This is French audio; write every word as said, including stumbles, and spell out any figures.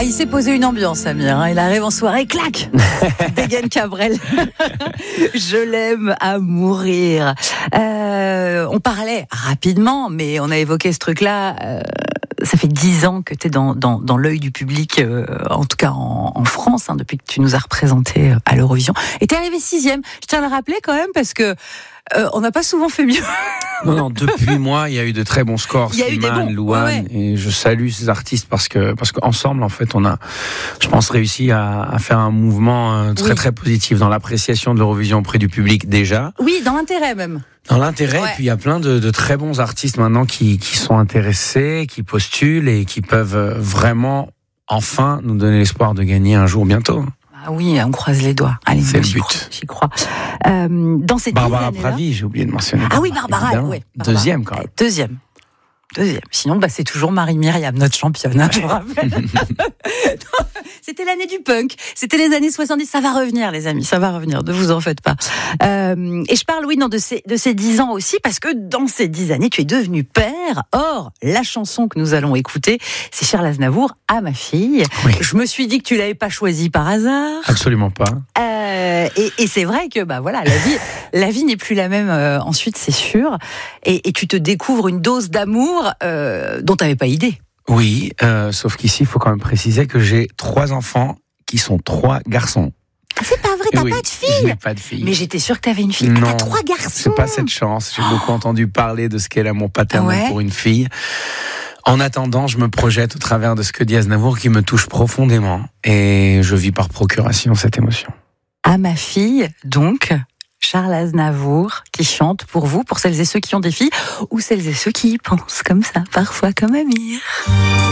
Ah, il s'est posé une ambiance, Amir. Hein. Il arrive en soirée, clac, dégaine Cabrel. Je l'aime à mourir. Euh, on parlait rapidement, mais on a évoqué ce truc-là. Euh, ça fait dix ans que tu es dans, dans, dans l'œil du public, euh, en tout cas en, en France, hein, depuis que tu nous as représentés à l'Eurovision. Et tu es arrivé sixième. Je tiens à le rappeler quand même parce que euh, on n'a pas souvent fait mieux. Non, non, depuis moi, il y a eu de très bons scores. Il y a eu des Slimane, bons. Louane, Ouais. et je salue ces artistes parce que parce qu'ensemble, en fait, on a, je pense, réussi à, à faire un mouvement euh, très Oui. très positif dans l'appréciation de l'Eurovision auprès du public déjà, Oui, dans l'intérêt même. dans l'intérêt. Ouais. Et puis il y a plein de, de très bons artistes maintenant qui qui sont intéressés, qui postulent et qui peuvent euh, vraiment enfin nous donner l'espoir de gagner un jour bientôt. Ah oui, on croise les doigts. Allez, C'est le j'y but. crois, j'y crois. Euh, dans ces Barbara dix années-là- Pravi, j'ai oublié de mentionner. Ah oui, Barbara, évidemment. ouais, Barbara. Deuxième quand même. Deuxième. Deuxième. Sinon, bah, c'est toujours Marie-Myriam, notre championne, hein, je vous rappelle. C'était l'année du punk. C'était les années soixante-dix. Ça va revenir, les amis. Ça va revenir. Ne vous en faites pas. Euh, et je parle, oui, non, de ces, de ces dix ans aussi, parce que dans ces dix années, tu es devenu père. Or, la chanson que nous allons écouter, c'est Charles Aznavour, à ma fille. Oui. Je me suis dit que tu l'avais pas choisi par hasard. Absolument pas. Euh, et, et c'est vrai que bah voilà, la vie, la vie n'est plus la même euh, ensuite, c'est sûr. Et, et tu te découvres une dose d'amour euh, dont tu n'avais pas idée. Oui, euh, sauf qu'ici, il faut quand même préciser que j'ai trois enfants qui sont trois garçons. C'est pas vrai, t'as Oui, pas de Je fille. n'ai pas de fille. Mais j'étais sûre que t'avais une fille. Non, Ah, t'as trois garçons. C'est pas cette chance. J'ai beaucoup entendu parler de ce qu'est l'amour paternel Ouais. pour une fille. En attendant, je me projette au travers de ce que dit Aznavour qui me touche profondément. Et je vis par procuration cette émotion. À ma fille, donc, Charles Aznavour, qui chante pour vous, pour celles et ceux qui ont des filles, ou celles et ceux qui y pensent comme ça, parfois comme Amir.